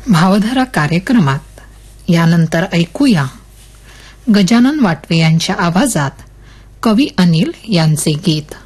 भावधारा कार्यक्रमात यानंतर ऐकूया गजानन वाटवे यांच्या आवाजात कवी अनिल यांचे गीत.